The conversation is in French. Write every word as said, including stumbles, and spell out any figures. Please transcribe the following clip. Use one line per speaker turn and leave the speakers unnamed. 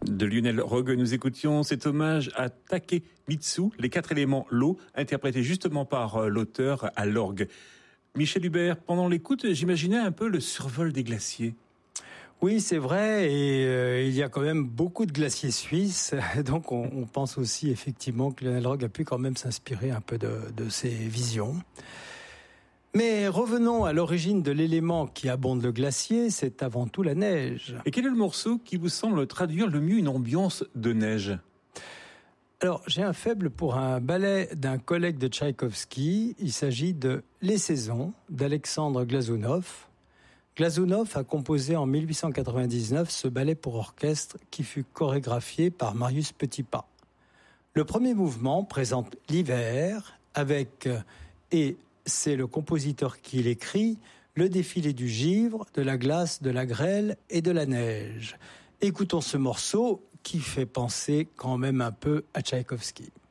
De Lionel Rogue, nous écoutions cet hommage à Takemitsu, les quatre éléments l'eau, interprété justement par l'auteur à l'orgue. Michel Hubert, pendant l'écoute, j'imaginais un peu le survol des glaciers.
Oui, c'est vrai, et euh, il y a quand même beaucoup de glaciers suisses, donc on, on pense aussi effectivement que Lionel Rogue a pu quand même s'inspirer un peu de, de ces visions. Mais revenons à l'origine de l'élément qui abonde le glacier, c'est avant tout la neige.
Et quel est le morceau qui vous semble traduire le mieux une ambiance de neige ?
Alors, j'ai un faible pour un ballet d'un collègue de Tchaïkovski. Il s'agit de Les Saisons d'Alexandre Glazunov. Glazunov a composé en dix-huit cent quatre-vingt-dix-neuf ce ballet pour orchestre qui fut chorégraphié par Marius Petipa. Le premier mouvement présente l'hiver avec, et c'est le compositeur qui l'écrit, le défilé du givre, de la glace, de la grêle et de la neige. Écoutons ce morceau qui fait penser quand même un peu à Tchaïkovski.